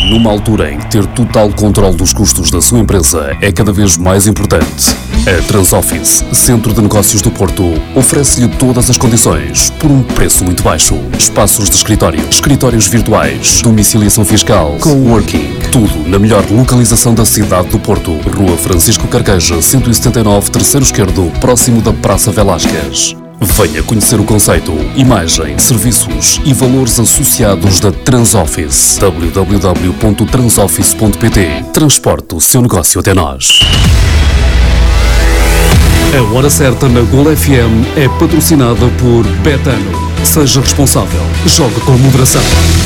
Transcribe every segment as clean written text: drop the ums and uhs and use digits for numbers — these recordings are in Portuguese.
Numa altura em que ter total controle dos custos da sua empresa é cada vez mais importante, a Transoffice, Centro de Negócios do Porto, oferece-lhe todas as condições por um preço muito baixo. Espaços de escritório, escritórios virtuais, domiciliação fiscal, coworking, tudo na melhor localização da cidade do Porto. Rua Francisco Carqueja, 179, terceiro esquerdo, próximo da Praça Velásquez. Venha conhecer o conceito, imagem, serviços e valores associados da Transoffice. www.transoffice.pt. Transporte o seu negócio até nós. A Hora Certa na Gol FM é patrocinada por Betano. Seja responsável. Jogue com moderação.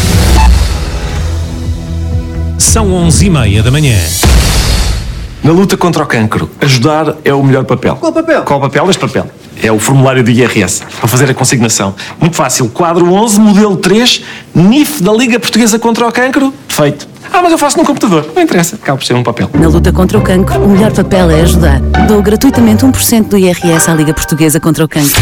São 11h30 da manhã. Na luta contra o cancro, ajudar é o melhor papel. Qual papel? Qual papel? Este papel. É o formulário do IRS, para fazer a consignação. Muito fácil. Quadro 11, modelo 3, NIF da Liga Portuguesa contra o Cancro. Feito. Mas eu faço no computador. Não interessa. Acaba por ser um papel. Na luta contra o cancro, o melhor papel é ajudar. Dou gratuitamente 1% do IRS à Liga Portuguesa contra o Cancro.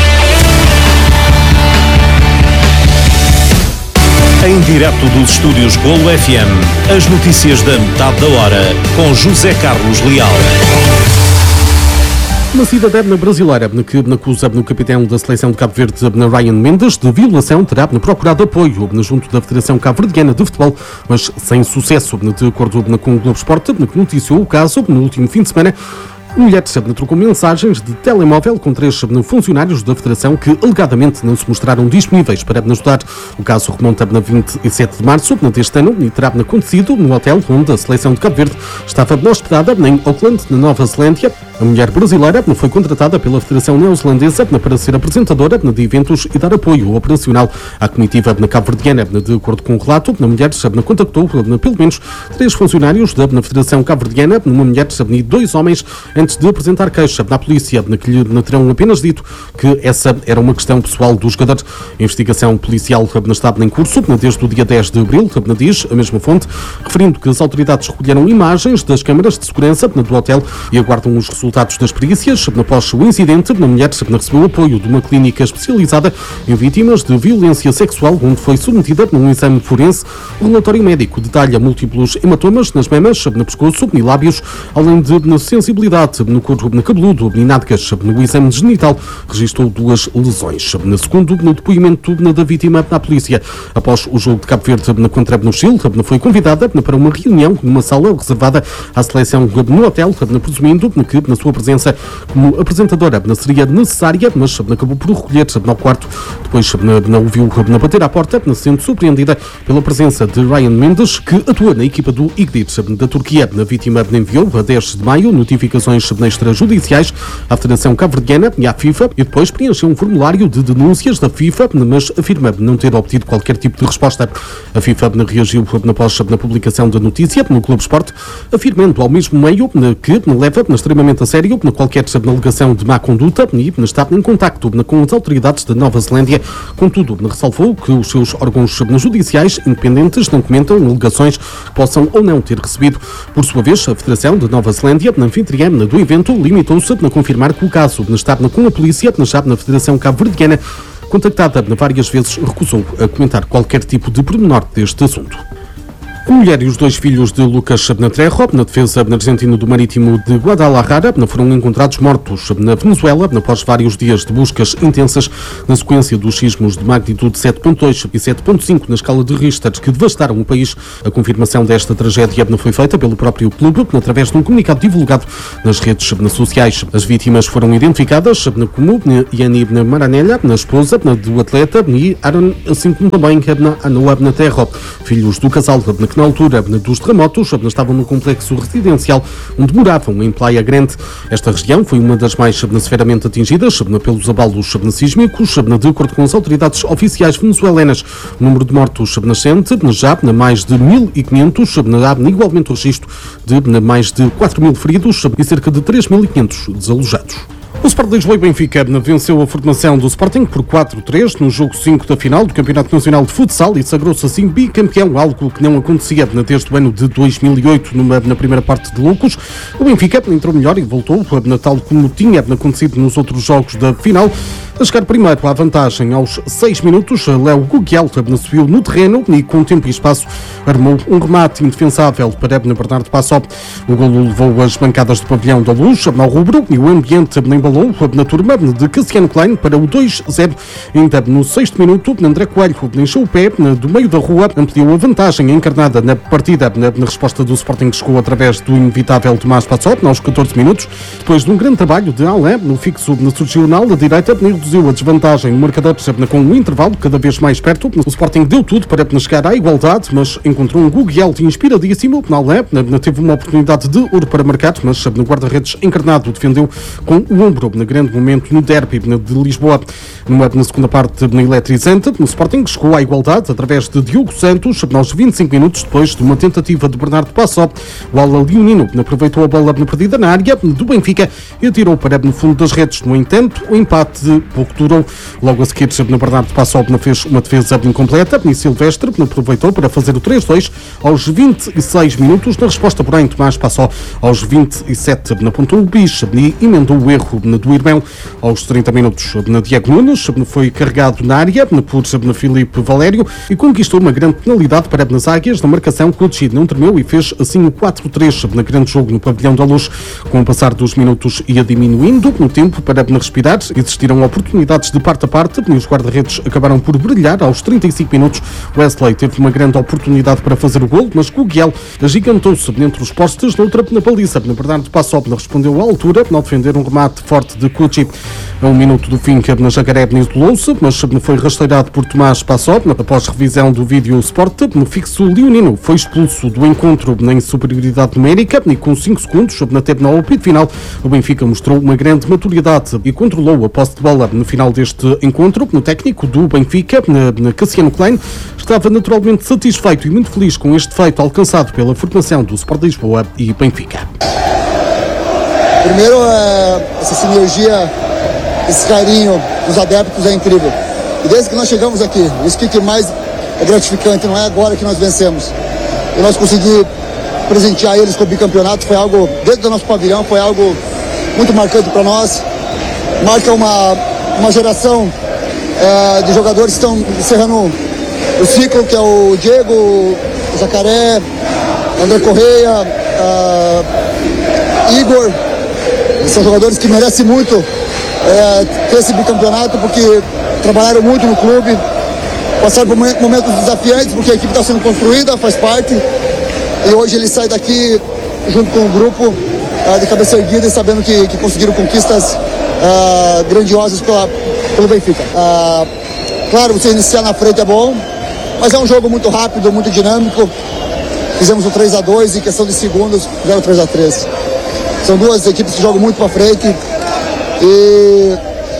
Em direto dos estúdios Golo FM, as notícias da metade da hora, com José Carlos Leal. Uma cidadã brasileira que acusa o capitão da seleção de Cabo Verde, Ryan Mendes, de violação, terá procurado apoio junto da Federação Cabo-Verdiana de Futebol, mas sem sucesso. De acordo com o Globo Esporte, que noticiou o caso no último fim de semana, a mulher trocou mensagens de telemóvel com 3 funcionários da Federação que alegadamente não se mostraram disponíveis para ajudar. O caso remonta a 27 de março deste ano e terá acontecido no hotel onde a seleção de Cabo Verde estava hospedada em Auckland, na Nova Zelândia. A mulher brasileira foi contratada pela Federação Neozelandesa para ser apresentadora de eventos e dar apoio operacional à comitiva cabo-verdiana. De acordo com o relato, a mulher contactou pelo menos 3 funcionários da Federação Cabo-Verdiana, uma mulher e 2 homens, antes de apresentar queixa à polícia, que lhe terão apenas dito que essa era uma questão pessoal do jogador. A investigação policial está em curso desde o dia 10 de abril, diz a mesma fonte, referindo que as autoridades recolheram imagens das câmaras de segurança do hotel e aguardam os resultados das perícias. Após o incidente, a mulher recebeu apoio de uma clínica especializada em vítimas de violência sexual, onde foi submetida num exame forense. O relatório médico detalha múltiplos hematomas nas mamas, no pescoço e lábios, além de sensibilidade no couro cabeludo e nádegas. No exame genital registrou 2 lesões. Segundo o depoimento da vítima à polícia, após o jogo de Cabo Verde contra o Chile, foi convidada para uma reunião numa sala reservada à seleção no hotel, presumindo que na sua presença como apresentadora seria necessária, mas acabou por recolher ao quarto. Depois não ouviu bater à porta, sendo surpreendida pela presença de Ryan Mendes, que atua na equipa do Igdir da Turquia. A vítima enviou a 10 de maio notificações extrajudiciais à Federação Cabo-Verdiana e à FIFA e depois preencheu um formulário de denúncias da FIFA, mas afirma não ter obtido qualquer tipo de resposta. A FIFA reagiu após a publicação da notícia no Globo Esporte, afirmando ao mesmo meio que leva extremamente a sério qualquer alegação de má conduta e está em contacto com as autoridades da Nova Zelândia. Contudo, ressalvou que os seus órgãos judiciais independentes não comentam alegações que possam ou não ter recebido. Por sua vez, a Federação de Nova Zelândia, anfitriã do evento, limitou-se a confirmar que o caso está com a polícia na Federação Cabo-Verdiana, contactada várias vezes, recusou a comentar qualquer tipo de pormenor deste assunto. A mulher e os 2 filhos de Lucas Trejo, na defesa argentina do Marítimo de Guadalajara, foram encontrados mortos na Venezuela após vários dias de buscas intensas na sequência dos sismos de magnitude 7.2 e 7.5 na escala de Richter que devastaram o país. A confirmação desta tragédia foi feita pelo próprio clube através de um comunicado divulgado nas redes sociais. As vítimas foram identificadas como Yani Maranella, a esposa do atleta, e Aaron, assim como também Anoa Trejo, filhos do casal, que na altura dos terremotos estavam no complexo residencial onde moravam em Playa Grande. Esta região foi uma das mais severamente atingidas pelos abalos sísmicos. De acordo com as autoridades oficiais venezuelanas, o número de mortos nascente já mais de 1.500, há igualmente o registro de mais de 4.000 feridos e cerca de 3.500 desalojados. O Sport Lisboa e Benfica venceu a formação do Sporting por 4-3 no jogo 5 da final do Campeonato Nacional de Futsal e sagrou-se assim bicampeão, algo que não acontecia desde o ano de 2008 na primeira parte de Loucos. O Benfica entrou melhor e voltou, tal como tinha acontecido nos outros jogos da final, A chegar primeiro à vantagem aos 6 minutos, Léo Guguel subiu no terreno e com tempo e espaço armou um remate indefensável para Bernardo Passó. O golo levou as bancadas do pavilhão da Luz ao rubro e o ambiente embalou na turma de Cassiano Klein para o 2-0. Ainda no 6º minuto, André Coelho encheu o pé do meio da rua, ampliou a vantagem encarnada na partida. Na resposta do Sporting, que chegou através do inevitável Tomás Passó aos 14 minutos. Depois de um grande trabalho de Alain, no fixo surgiu na ala direita e reduziu a desvantagem no marcador com um intervalo cada vez mais perto. O Sporting deu tudo para chegar à igualdade, mas encontrou um Guguel inspiradíssimo. Alain teve uma oportunidade de ouro para marcar, mas no guarda-redes encarnado defendeu com o ombro no grande momento no derby de Lisboa. Na segunda parte eletrizante, o Sporting chegou à igualdade através de Diogo Santos aos 25 minutos depois de uma tentativa de Bernardo Passó. O ala leonino aproveitou a bola perdida na área do Benfica e atirou para no fundo das redes. No entanto, o empate pouco durou. Logo a seguir, Bernardo Passó fez uma defesa incompleta e Silvestre aproveitou para fazer o 3-2 aos 26 minutos. Na resposta, porém, Tomás Passó aos 27 apontou o bicho e emendou o erro do irmão. Aos 30 minutos, Diego Nunes foi carregado na área por Filipe Valério e conquistou uma grande penalidade para as águias na marcação. Cochi não tremeu e fez assim o 4-3 na grande jogo no pavilhão da Luz. Com o passar dos minutos ia diminuindo no tempo para respirar. Existiram oportunidades de parte a parte e os guarda-redes acabaram por brilhar. Aos 35 minutos, Wesley teve uma grande oportunidade para fazer o golo, mas Guguel agigantou-se entre os postes. Noutra na baliza, Bernardo Passó respondeu à altura ao defender um remate forte de Cochi. A um minuto do fim, na Jacaré isolou-se, mas foi rasteirado por Tomás Passó. Após revisão do vídeo Sport, no fixo leonino foi expulso do encontro em superioridade numérica e com 5 segundos até no apito final, o Benfica mostrou uma grande maturidade e controlou a posse de bola. No final deste encontro, no técnico do Benfica, Cassiano Klein, estava naturalmente satisfeito e muito feliz com este feito alcançado pela formação do Sport Lisboa e Benfica. Primeiro, essa sinergia, esse carinho dos adeptos é incrível. E desde que nós chegamos aqui, isso que mais é gratificante, não é agora que nós vencemos. E nós conseguimos presentear eles com o bicampeonato, foi algo, dentro do nosso pavilhão, foi algo muito marcante para nós. Marca uma geração de jogadores que estão encerrando o ciclo, que é o Diego, o Jacaré, André Correia, Igor. São jogadores que merecem muito ter esse bicampeonato, porque trabalharam muito no clube, passaram por momentos desafiantes, porque a equipe está sendo construída, faz parte, e hoje eles saem daqui junto com o grupo de cabeça erguida e sabendo que conseguiram conquistas grandiosas pelo Benfica. Claro, você iniciar na frente é bom, mas é um jogo muito rápido, muito dinâmico. Fizemos o 3-2 em questão de segundos, fizeram o 3-3. São duas equipes que jogam muito para frente. E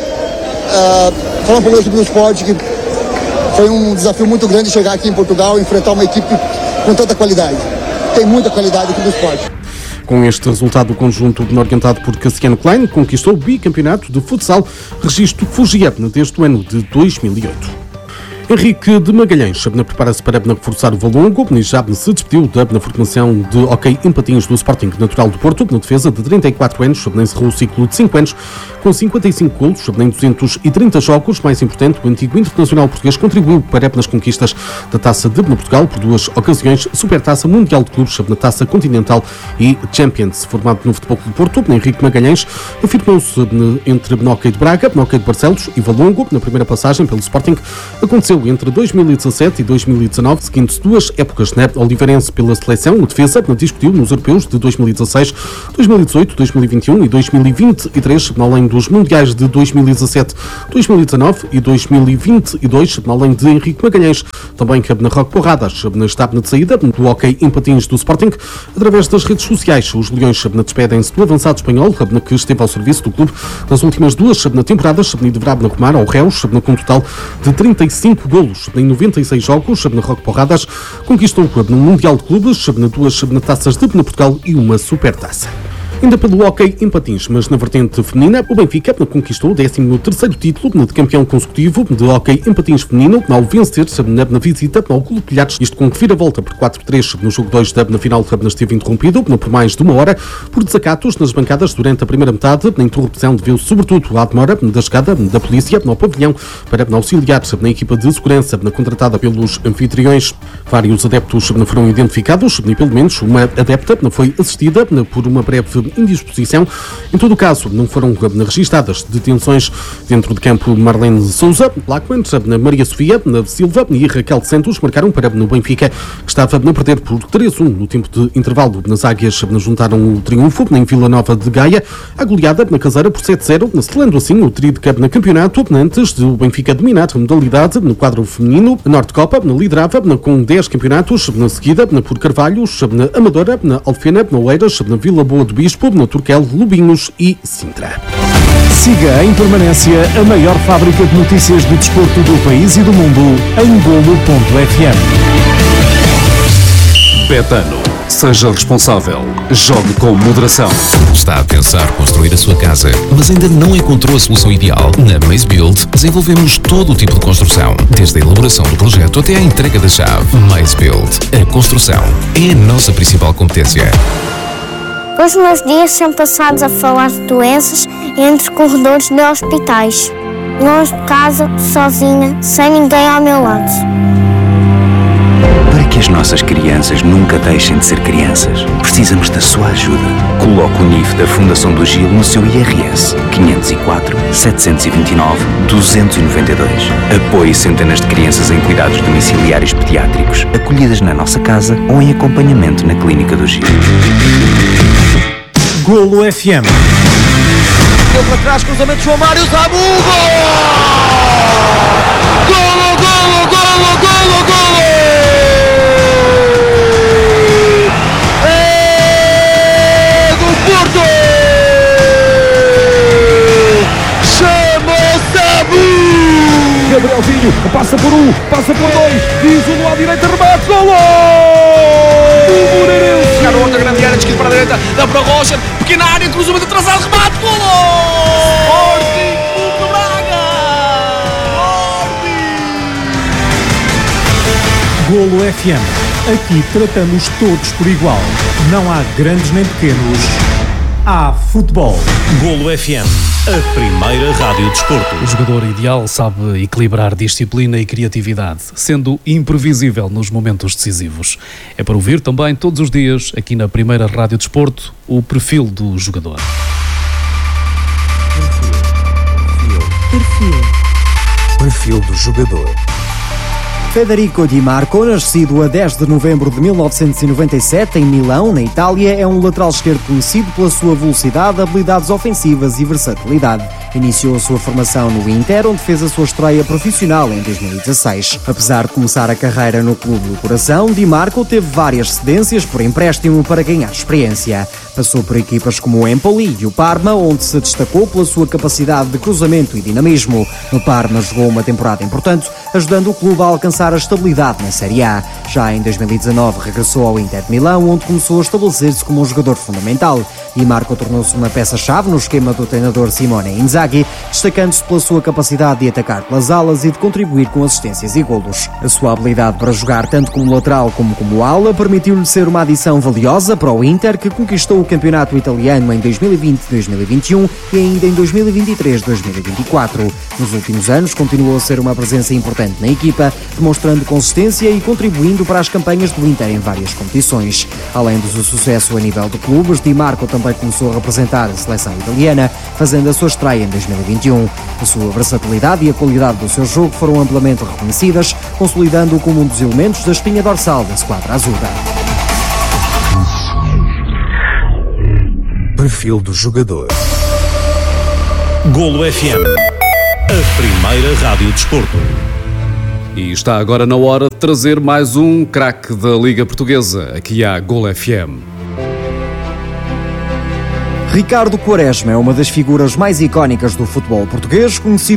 falar um pouco do esporte, que foi um desafio muito grande chegar aqui em Portugal e enfrentar uma equipe com tanta qualidade. Tem muita qualidade aqui no esporte. Com este resultado, o conjunto orientado por Cassiano Klein conquistou o bicampeonato de futsal, registro que fugia desde o ano de 2008. Henrique de Magalhães prepara-se para reforçar o Valongo e já se despediu da formação de hóquei em patins do Sporting Natural do Porto. Na defesa de 34 anos, encerrou o ciclo de 5 anos com 55 golos em 230 jogos. Mais importante, o antigo internacional português contribuiu para as conquistas da Taça de Portugal por 2 ocasiões, Supertaça Mundial de Clubes, na Taça Continental e Champions. Formado no Futebol do Porto, Henrique Magalhães afirmou-se entre hóquei de Braga, hóquei de Barcelos e Valongo. Na primeira passagem pelo Sporting aconteceu entre 2017 e 2019, seguindo-se 2 épocas na Oliveirense pela seleção. O defesa discutiu nos europeus de 2016, 2018, 2021 e 2023, além dos mundiais de 2017, 2019 e 2022, além de Henrique Magalhães. Também cabe na Roque Porradas, está na saída do hóquei em patins do Sporting. Através das redes sociais, os Leões despedem-se do avançado espanhol, que esteve ao serviço do clube nas últimas 2 temporadas e deverá arrumar ao Reus, com um total de 35 golos em 96 jogos. Na Roque Porradas conquistou no Mundial de Clubes 2 taças de Portugal e uma Supertaça. Ainda pelo hóquei em patins, mas na vertente feminina, o Benfica conquistou o 13º título de campeão consecutivo de hóquei em patins feminino ao vencer na visita ao Clube Pilhares, isto com reviravolta por 4-3 no jogo 2 na final, esteve interrompido por mais de uma hora por desacatos nas bancadas durante a primeira metade. Na interrupção deviu sobretudo à demora da chegada da polícia ao pavilhão para auxiliar na equipa de segurança contratada pelos anfitriões. Vários adeptos foram identificados e pelo menos uma adepta foi assistida por uma breve indisposição. Em todo o caso, não foram registadas detenções dentro de campo. Marlene Souza, Blackman, Maria Sofia Silva e Raquel Santos marcaram para o Benfica, que estava a perder por 3-1 no tempo de intervalo. Nas águias juntaram o triunfo em Vila Nova de Gaia, a goleada na caseira por 7-0, selando assim o trio de campeonato antes do Benfica dominar a modalidade no quadro feminino. A Norte Copa liderava com 10 campeonatos, na seguida por Carvalhos, na Amadora, na Alfena, na Oeiras, na Vila Boa do Bispo, na Turquel, Lubinhos e Sintra. Siga em permanência a maior fábrica de notícias de desporto do país e do mundo em Golo.fm. Betano. Seja responsável. Jogue com moderação. Está a pensar construir a sua casa, mas ainda não encontrou a solução ideal? Na Maze Build desenvolvemos todo o tipo de construção, desde a elaboração do projeto até a entrega da chave. Maze Build. A construção é a nossa principal competência. Os meus dias são passados a falar de doenças entre corredores de hospitais. Longe de casa, sozinha, sem ninguém ao meu lado. Para que as nossas crianças nunca deixem de ser crianças, precisamos da sua ajuda. Coloque o NIF da Fundação do Gil no seu IRS 504 729 292. Apoie centenas de crianças em cuidados domiciliários pediátricos, acolhidas na nossa casa ou em acompanhamento na Clínica do Gil. Golo FM. Deu para trás, cruzamento de João Mário, Zabu, gol! Golo, golo, golo, golo, golo! É do Porto! Chamou Zabu! Gabrielzinho, passa por um, passa por dois, diz um lá à direita, remate, golo! O Moreirense! Chegaram outra grande área, esquerda para a direita, dá para Rocha, pequena área, cruzamento atrasado, remate, golo! Sporting Clube Braga! Golo FM. Aqui tratamos todos por igual. Não há grandes nem pequenos. Há futebol. Golo FM. A primeira rádio de desporto. O jogador ideal sabe equilibrar disciplina e criatividade, sendo imprevisível nos momentos decisivos. É para ouvir também todos os dias, aqui na primeira rádio de desporto, o perfil do jogador. Perfil do jogador. Federico Di Marco, nascido a 10 de novembro de 1997 em Milão, na Itália, é um lateral esquerdo conhecido pela sua velocidade, habilidades ofensivas e versatilidade. Iniciou a sua formação no Inter, onde fez a sua estreia profissional em 2016. Apesar de começar a carreira no Clube do Coração, Di Marco teve várias cedências por empréstimo para ganhar experiência. Passou por equipas como o Empoli e o Parma, onde se destacou pela sua capacidade de cruzamento e dinamismo. No Parma jogou uma temporada importante, ajudando o clube a alcançar a estabilidade na Série A. Já em 2019 regressou ao Inter de Milão, onde começou a estabelecer-se como um jogador fundamental. Di Marco tornou-se uma peça-chave no esquema do treinador Simone Inzaghi, destacando-se pela sua capacidade de atacar pelas alas e de contribuir com assistências e golos. A sua habilidade para jogar tanto como lateral como ala permitiu-lhe ser uma adição valiosa para o Inter, que conquistou o campeonato italiano em 2020-2021 e ainda em 2023-2024. Nos últimos anos continuou a ser uma presença importante na equipa, demonstrando consistência e contribuindo para as campanhas do Inter em várias competições. Além do seu sucesso a nível de clubes, Di Marco também começou a representar a seleção italiana, fazendo a sua estreia em 2021. A sua versatilidade e a qualidade do seu jogo foram amplamente reconhecidas, consolidando-o como um dos elementos da espinha dorsal da esquadra azulga. Perfil do jogador. Golo FM. A primeira rádio de desporto. E está agora na hora de trazer mais um craque da Liga Portuguesa. Aqui há Golo FM. Ricardo Quaresma é uma das figuras mais icónicas do futebol português, conhecido